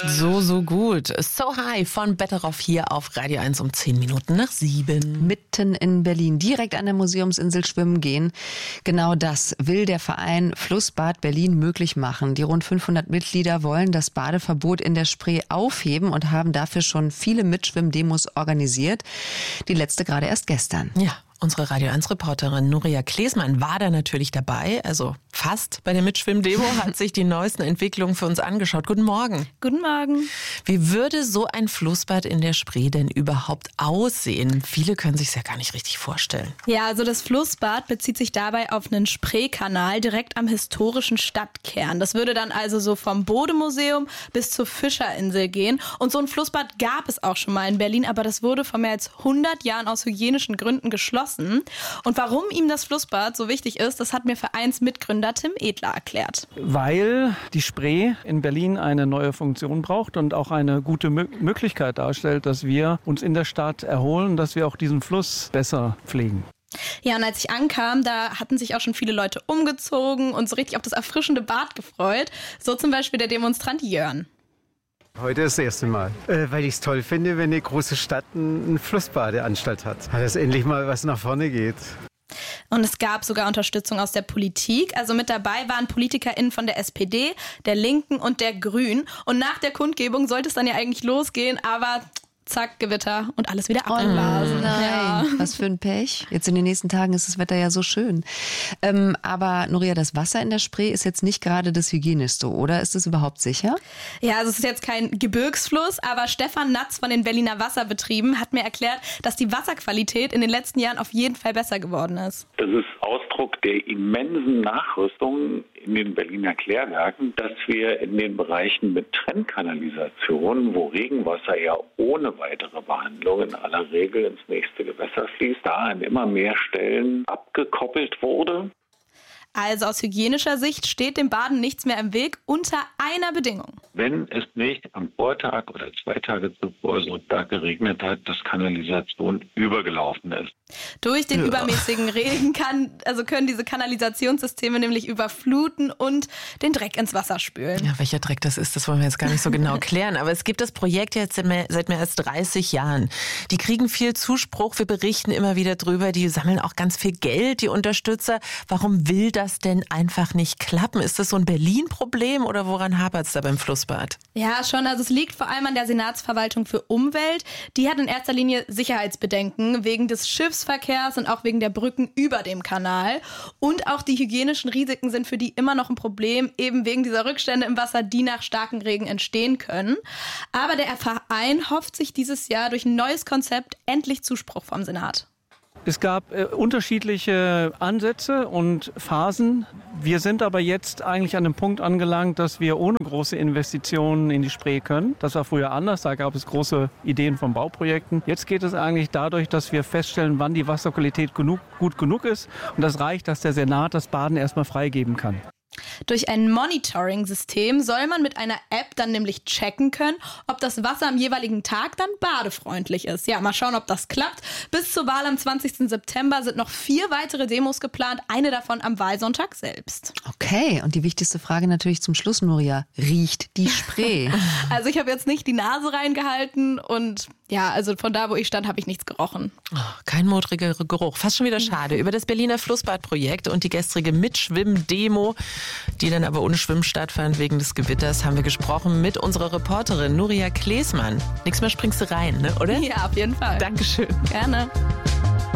So gut. So High von Better Off hier auf Radio 1 um 10 Minuten nach 7. Mitten in Berlin, direkt an der Museumsinsel schwimmen gehen. Genau das will der Verein Flussbad Berlin möglich machen. Die rund 500 Mitglieder wollen das Badeverbot in der Spree aufheben und haben dafür schon viele Mitschwimmdemos organisiert. Die letzte gerade erst gestern. Ja. Unsere Radio 1-Reporterin Nuria Klesmann war da natürlich dabei, also fast bei der Mitschwimmdemo, hat sich die neuesten Entwicklungen für uns angeschaut. Guten Morgen. Guten Morgen. Wie würde so ein Flussbad in der Spree denn überhaupt aussehen? Viele können sich es ja gar nicht richtig vorstellen. Ja, also das Flussbad bezieht sich dabei auf einen Spreekanal direkt am historischen Stadtkern. Das würde dann also so vom Bode-Museum bis zur Fischerinsel gehen. Und so ein Flussbad gab es auch schon mal in Berlin, aber das wurde vor mehr als 100 Jahren aus hygienischen Gründen geschlossen. Und warum ihm das Flussbad so wichtig ist, das hat mir Vereinsmitgründer Tim Edler erklärt. Weil die Spree in Berlin eine neue Funktion braucht und auch eine gute Möglichkeit darstellt, dass wir uns in der Stadt erholen, dass wir auch diesen Fluss besser pflegen. Ja, und als ich ankam, da hatten sich auch schon viele Leute umgezogen und so richtig auf das erfrischende Bad gefreut. So zum Beispiel der Demonstrant Jörn. Heute das erste Mal, weil ich es toll finde, wenn eine große Stadt eine Flussbadeanstalt hat. Weil das endlich mal was nach vorne geht. Und es gab sogar Unterstützung aus der Politik. Also mit dabei waren PolitikerInnen von der SPD, der Linken und der Grünen. Und nach der Kundgebung sollte es dann ja eigentlich losgehen, aber zack, Gewitter und alles wieder abgeblasen. Oh nein, ja. Was für ein Pech. Jetzt in den nächsten Tagen ist das Wetter ja so schön. Aber Nuria, das Wasser in der Spree ist jetzt nicht gerade das Hygienischste, oder? Ist das überhaupt sicher? Ja, also es ist jetzt kein Gebirgsfluss, aber Stefan Natz von den Berliner Wasserbetrieben hat mir erklärt, dass die Wasserqualität in den letzten Jahren auf jeden Fall besser geworden ist. Das ist Ausdruck der immensen Nachrüstung in den Berliner Klärwerken, dass wir in den Bereichen mit Trennkanalisation, wo Regenwasser ja ohne weitere Behandlung in aller Regel ins nächste Gewässer fließt, da an immer mehr Stellen abgekoppelt wurde. Also aus hygienischer Sicht steht dem Baden nichts mehr im Weg, unter einer Bedingung. Wenn es nicht am Vortag oder 2 Tage zuvor so stark geregnet hat, dass Kanalisation übergelaufen ist. Durch den übermäßigen Regen können diese Kanalisationssysteme nämlich überfluten und den Dreck ins Wasser spülen. Ja, welcher Dreck das ist, das wollen wir jetzt gar nicht so genau klären. Aber es gibt das Projekt jetzt seit mehr als 30 Jahren. Die kriegen viel Zuspruch, wir berichten immer wieder drüber, die sammeln auch ganz viel Geld, die Unterstützer. Warum will das denn einfach nicht klappen? Ist das so ein Berlin-Problem oder woran hapert es da beim Flussbad? Ja, schon. Also es liegt vor allem an der Senatsverwaltung für Umwelt. Die hat in erster Linie Sicherheitsbedenken wegen des Schiffsverkehrs und auch wegen der Brücken über dem Kanal. Und auch die hygienischen Risiken sind für die immer noch ein Problem, eben wegen dieser Rückstände im Wasser, die nach starkem Regen entstehen können. Aber der Verein hofft sich dieses Jahr durch ein neues Konzept endlich Zuspruch vom Senat. Es gab unterschiedliche Ansätze und Phasen. Wir sind aber jetzt eigentlich an dem Punkt angelangt, dass wir ohne große Investitionen in die Spree können. Das war früher anders, da gab es große Ideen von Bauprojekten. Jetzt geht es eigentlich dadurch, dass wir feststellen, wann die Wasserqualität gut genug ist. Und das reicht, dass der Senat das Baden erstmal freigeben kann. Durch ein Monitoring-System soll man mit einer App dann nämlich checken können, ob das Wasser am jeweiligen Tag dann badefreundlich ist. Ja, mal schauen, ob das klappt. Bis zur Wahl am 20. September sind noch 4 weitere Demos geplant, eine davon am Wahlsonntag selbst. Okay, und die wichtigste Frage natürlich zum Schluss, Nuria. Riecht die Spree? Also ich habe jetzt nicht die Nase reingehalten und ja, also von da, wo ich stand, habe ich nichts gerochen. Oh, kein modriger Geruch. Fast schon wieder schade. Über das Berliner Flussbadprojekt und die gestrige Mitschwimm-Demo, die dann aber ohne Schwimmen stattfand wegen des Gewitters, haben wir gesprochen mit unserer Reporterin Nuria Klesmann. Nächstes Mal springst du rein, ne, oder? Ja, auf jeden Fall. Dankeschön. Gerne.